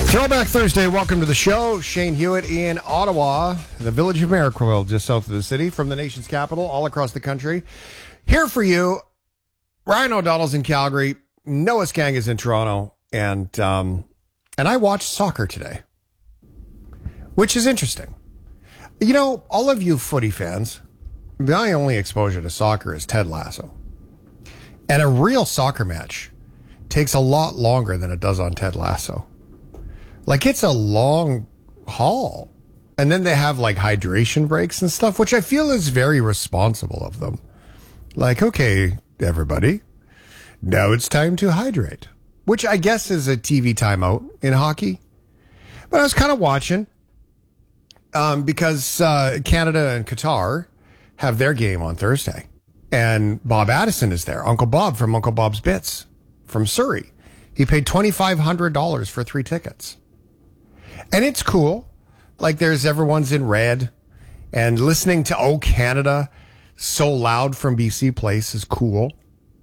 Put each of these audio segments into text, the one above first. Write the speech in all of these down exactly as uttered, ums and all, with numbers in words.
Throwback Thursday, welcome to the show. Shane Hewitt in Ottawa, the village of Marrickville, just south of the city, from the nation's capital, all across the country. Here for you, Ryan O'Donnell's in Calgary, Noah Skang is in Toronto, and um, and I watched soccer today, which is interesting. You know, all of you footy fans, my only exposure to soccer is Ted Lasso. And a real soccer match takes a lot longer than it does on Ted Lasso. Like, it's a long haul. And then they have, like, hydration breaks and stuff, which I feel is very responsible of them. Like, okay, everybody, now it's time to hydrate. Which I guess is a T V timeout in hockey. But I was kind of watching um, because uh, Canada and Qatar have their game on Thursday. And Bob Addison is there, Uncle Bob from Uncle Bob's Bits from Surrey. He paid twenty-five hundred dollars for three tickets. And it's cool. Like, there's everyone's in red. And listening to Oh Canada so loud from B C Place is cool.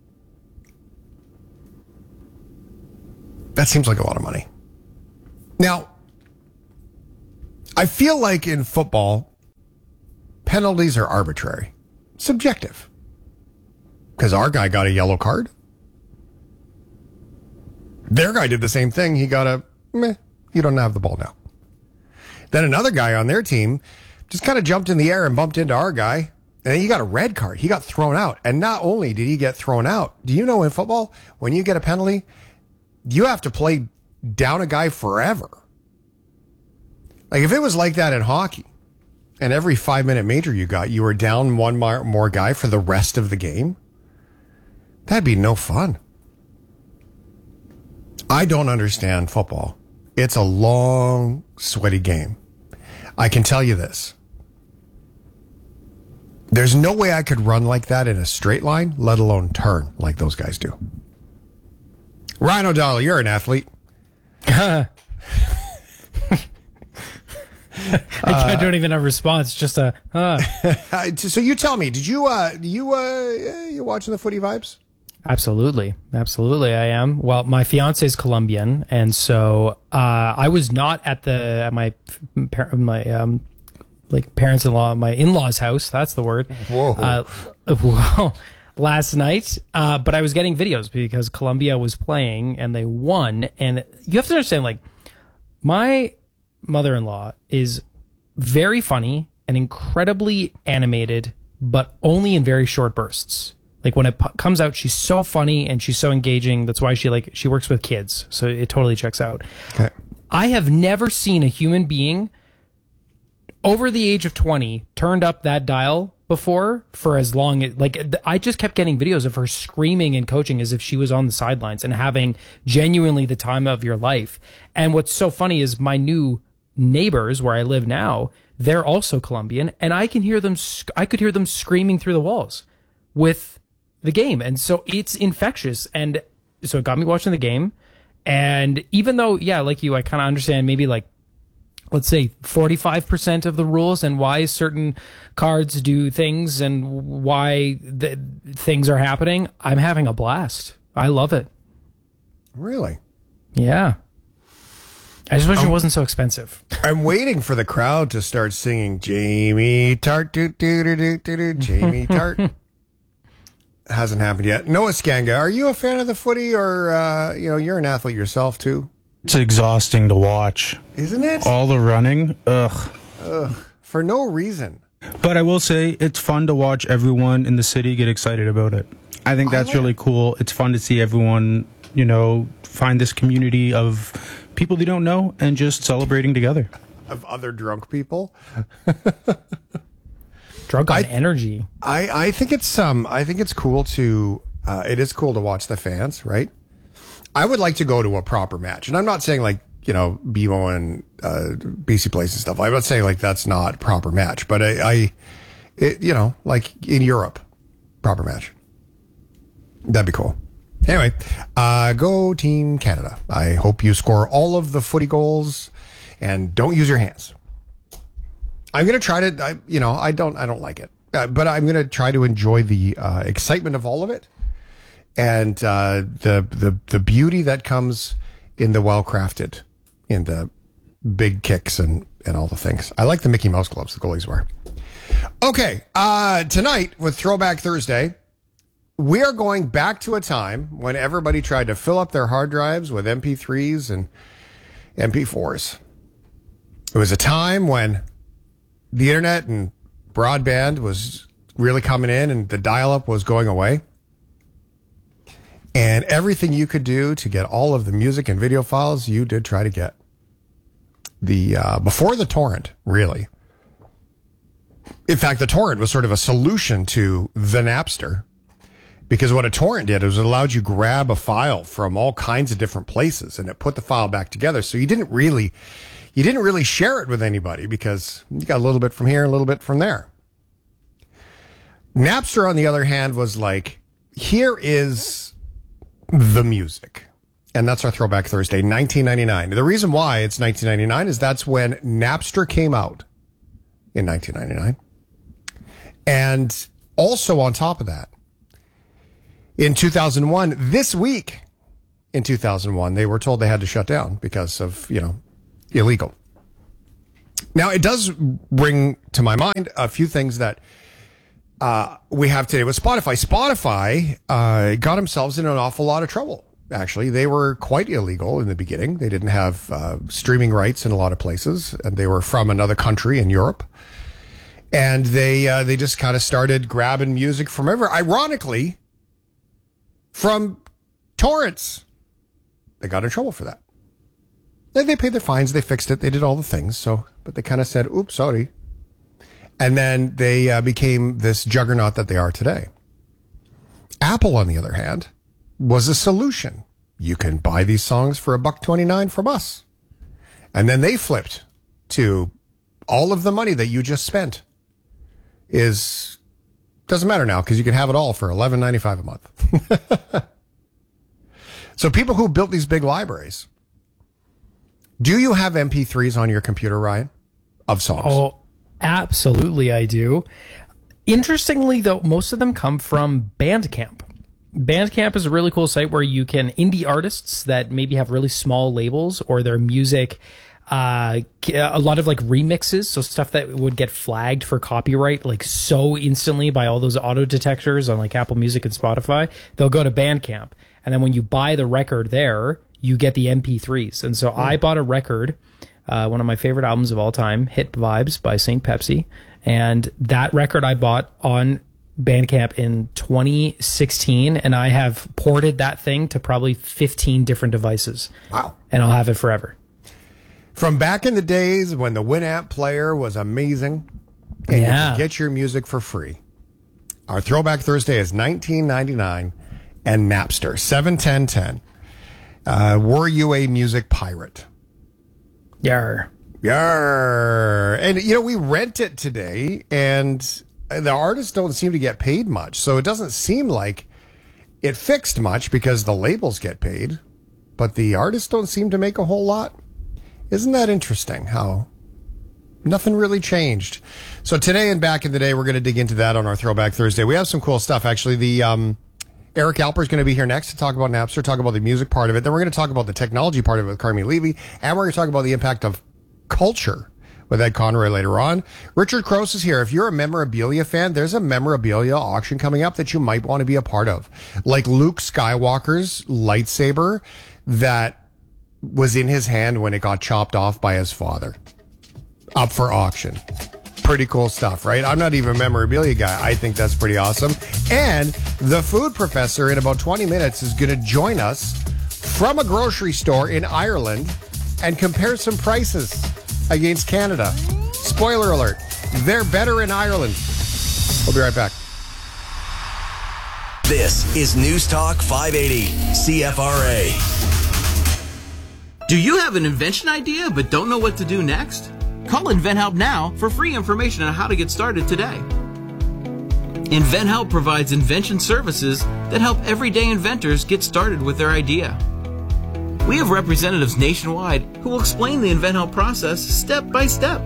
That seems like a lot of money. Now, I feel like in football, penalties are arbitrary, subjective. Because our guy got a yellow card. Their guy did the same thing. He got a, meh, you don't have the ball now. Then another guy on their team just kind of jumped in the air and bumped into our guy. And then he got a red card. He got thrown out. And not only did he get thrown out, do you know in football, when you get a penalty, you have to play down a guy forever. Like, if it was like that in hockey, and every five-minute major you got, you were down one more, more guy for the rest of the game, that'd be no fun. I don't understand football. It's a long, sweaty game. I can tell you this. There's no way I could run like that in a straight line, let alone turn like those guys do. Ryan O'Donnell, you're an athlete. I, I don't even have a response. Just a. Uh. So you tell me, did you uh, you uh, you watching the footy vibes? Absolutely, absolutely, I am. Well, my fiance is Colombian, and so uh, I was not at the at my my um like parents-in-law, my in-laws' house. That's the word. Whoa. Uh, well, last night, uh, but I was getting videos because Colombia was playing and they won. And you have to understand, like, my mother-in-law is very funny and incredibly animated, but only in very short bursts. Like, when it p- comes out, she's so funny and she's so engaging. That's why she like she works with kids, so it totally checks out. Okay. I have never seen a human being over the age of twenty turned up that dial before for as long as, like, I just kept getting videos of her screaming and coaching as if she was on the sidelines and having genuinely the time of your life. And what's so funny is my new neighbors where I live now, they're also Colombian, and I can hear them, I could hear them screaming through the walls with the game. And so it's infectious. And so it got me watching the game. And even though, yeah, like you, I kind of understand maybe like, let's say forty-five percent of the rules and why certain cards do things and why the things are happening, I'm having a blast. I love it. Really? Yeah. I just wish um, it wasn't so expensive. I'm waiting for the crowd to start singing Jamie Tart, doo, doo, doo, doo, doo, doo, Jamie Tart. Hasn't happened yet. Noah Skanga, are you a fan of the footy, or uh, you know, you're an athlete yourself too? It's exhausting to watch. Isn't it? All the running. Ugh. Ugh. For no reason. But I will say it's fun to watch everyone in the city get excited about it. I think that's I like really cool. It's fun to see everyone, you know, find this community of people they don't know and just celebrating together. Of other drunk people. Drunk on I, energy. I, I think it's um I think it's cool to uh, it is cool to watch the fans, right? I would like to go to a proper match, and I'm not saying like, you know, B M O and uh, B C Place and stuff. I'm not saying like that's not proper match, but I, I it, you know, like in Europe, proper match. That'd be cool. Anyway, uh, go Team Canada. I hope you score all of the footy goals, and don't use your hands. I'm going to try to, I, you know, I don't, I don't like it, uh, but I'm going to try to enjoy the uh, excitement of all of it, and uh, the the the beauty that comes in the well-crafted in the big kicks and, and all the things. I like the Mickey Mouse gloves the goalies wear. Okay, uh, tonight with Throwback Thursday, we are going back to a time when everybody tried to fill up their hard drives with M P threes and M P fours. It was a time when the internet and broadband was really coming in and the dial-up was going away. And everything you could do to get all of the music and video files, you did try to get. The uh, before the torrent, really. In fact, the torrent was sort of a solution to the Napster. Because what a torrent did is it allowed you to grab a file from all kinds of different places and it put the file back together. So you didn't really, you didn't really share it with anybody because you got a little bit from here, a little bit from there. Napster, on the other hand, was like, here is the music. And that's our Throwback Thursday, nineteen ninety-nine. The reason why it's nineteen ninety-nine is that's when Napster came out in nineteen ninety-nine. And also on top of that, in two thousand one, this week in two thousand one, they were told they had to shut down because of, you know, illegal. Now, it does bring to my mind a few things that uh, we have today with Spotify. Spotify uh, got themselves in an awful lot of trouble, actually. They were quite illegal in the beginning. They didn't have uh, streaming rights in a lot of places, and they were from another country in Europe. And they, uh, they just kind of started grabbing music from everywhere. Ironically, from torrents. They got in trouble for that. They, they paid their fines. They fixed it. They did all the things. So, but they kind of said, oops, sorry. And then they uh, became this juggernaut that they are today. Apple, on the other hand, was a solution. You can buy these songs for a buck twenty-nine from us. And then they flipped to all of the money that you just spent is... Doesn't matter now because you can have it all for eleven ninety-five a month. So people who built these big libraries, do you have M P threes on your computer, Ryan, of songs? Oh, absolutely I do. Interestingly, though, most of them come from Bandcamp. Bandcamp is a really cool site where you can, indie artists that maybe have really small labels or their music... Uh, a lot of like remixes, so stuff that would get flagged for copyright like so instantly by all those auto detectors on like Apple Music and Spotify. They'll go to Bandcamp, and then when you buy the record there, you get the M P threes. And so mm. I bought a record, uh, one of my favorite albums of all time, Hit Vibes by Saint Pepsi, and that record I bought on Bandcamp in twenty sixteen, and I have ported that thing to probably fifteen different devices. Wow. And I'll have it forever. From back in the days when the Winamp player was amazing and yeah. you could get your music for free. Our Throwback Thursday is nineteen ninety-nine and Napster, seven ten ten. Uh, were you a music pirate? Yar. Yar. And, you know, we rent it today, and the artists don't seem to get paid much. So it doesn't seem like it fixed much because the labels get paid, but the artists don't seem to make a whole lot. Isn't that interesting how nothing really changed? So today and back in the day, we're going to dig into that on our Throwback Thursday. We have some cool stuff, actually. The um, Eric Alper is going to be here next to talk about Napster, talk about the music part of it. Then we're going to talk about the technology part of it with Carmi Levy. And we're going to talk about the impact of culture with Ed Conroy later on. Richard Cross is here. If you're a memorabilia fan, there's a memorabilia auction coming up that you might want to be a part of. Like Luke Skywalker's lightsaber that was in his hand when it got chopped off by his father. Up for auction. Pretty cool stuff, right? I'm not even a memorabilia guy. I think that's pretty awesome. And the food professor in about twenty minutes is going to join us from a grocery store in Ireland and compare some prices against Canada. Spoiler alert, they're better in Ireland. We'll be right back. This is News Talk five eighty, C F R A. Do you have an invention idea but don't know what to do next? Call InventHelp now for free information on how to get started today. InventHelp provides invention services that help everyday inventors get started with their idea. We have representatives nationwide who will explain the InventHelp process step by step.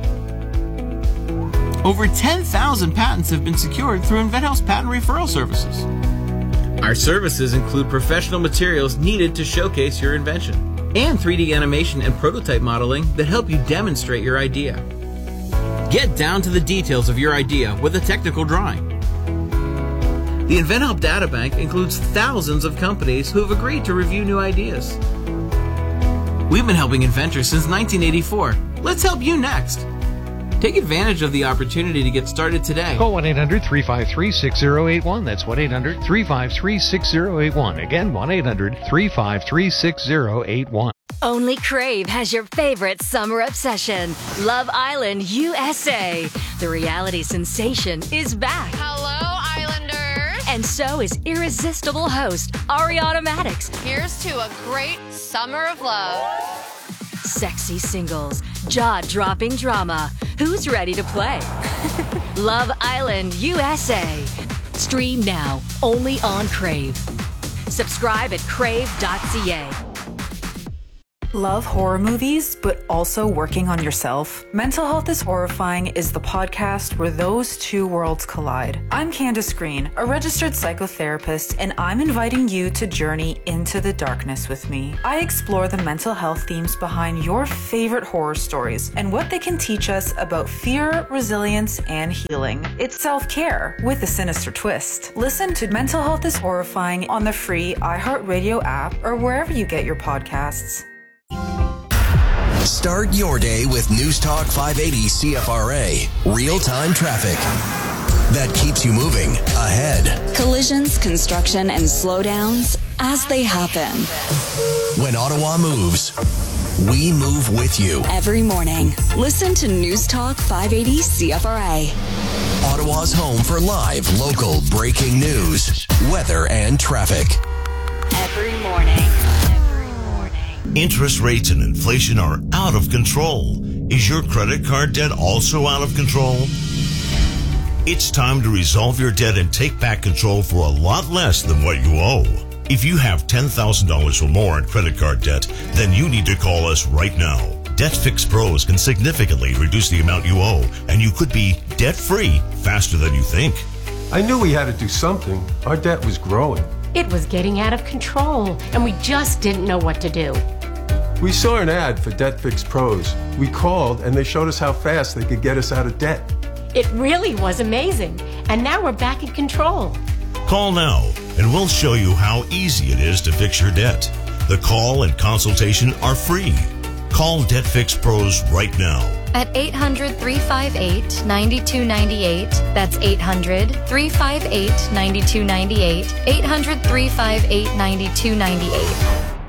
Over ten thousand patents have been secured through InventHelp's patent referral services. Our services include professional materials needed to showcase your invention. and three D animation and prototype modeling that help you demonstrate your idea. Get down to the details of your idea with a technical drawing. The InventHelp Databank includes thousands of companies who have agreed to review new ideas. We've been helping inventors since nineteen eighty-four. Let's help you next. Take advantage of the opportunity to get started today. Call one eight hundred three five three six zero eight one. That's one eight hundred three five three six zero eight one. Again, one eight hundred three five three six zero eight one. Only Crave has your favorite summer obsession, Love Island U S A. The reality sensation is back. Hello, Islanders. And so is irresistible host Ariana Maddox. Here's to a great summer of love. Sexy singles, jaw-dropping drama. Who's ready to play? Love Island U S A. Stream now, only on Crave. Subscribe at crave dot c a. Love horror movies, but also working on yourself? Mental Health is Horrifying is the podcast where those two worlds collide. I'm Candace Green, a registered psychotherapist, and I'm inviting you to journey into the darkness with me. I explore the mental health themes behind your favorite horror stories and what they can teach us about fear, resilience, and healing. It's self-care with a sinister twist. Listen to Mental Health is Horrifying on the free iHeartRadio app or wherever you get your podcasts. Start your day with News Talk five eighty C F R A. Real-time traffic that keeps you moving ahead. Collisions, construction, and slowdowns as they happen. When Ottawa moves, we move with you. Every morning, listen to News Talk five eighty C F R A. Ottawa's home for live, local, breaking news, weather, and traffic. Every morning. Interest rates and inflation are out of control. Is your credit card debt also out of control? It's time to resolve your debt and take back control for a lot less than what you owe. If you have ten thousand dollars or more in credit card debt, then you need to call us right now. Debt Fix Pros can significantly reduce the amount you owe, and you could be debt-free faster than you think. I knew we had to do something. Our debt was growing. It was getting out of control, and we just didn't know what to do. We saw an ad for Debt Fix Pros. We called, and they showed us how fast they could get us out of debt. It really was amazing, and now we're back in control. Call now, and we'll show you how easy it is to fix your debt. The call and consultation are free. Call Debt Fix Pros right now. At eight hundred, three five eight, nine two nine eight. That's eight hundred, three five eight, nine two nine eight. eight hundred, three five eight, nine two nine eight.